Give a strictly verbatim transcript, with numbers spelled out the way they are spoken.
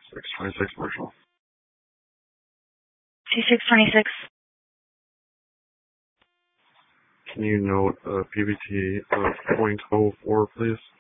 six twenty-six Marshall. T six twenty-six. Can you note a P B T of point oh four, please?